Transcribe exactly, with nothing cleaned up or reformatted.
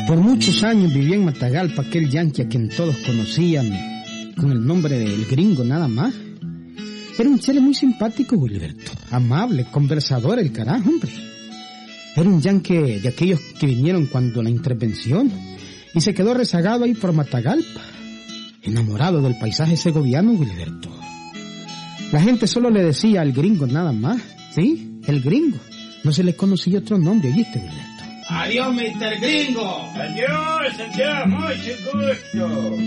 Por muchos años vivía en Matagalpa aquel yanqui a quien todos conocían con el nombre de El Gringo nada más. Era un chele muy simpático, Wiliberto. Amable, conversador, el carajo, hombre. Era un yanqui de aquellos que vinieron cuando la intervención y se quedó rezagado ahí por Matagalpa, enamorado del paisaje segoviano, Wiliberto. La gente solo le decía El Gringo nada más, ¿sí? El Gringo. No se le conocía otro nombre, ¿oíste, Wiliberto? Adiós, mister Gringo. Adiós, adiós, mucho gusto.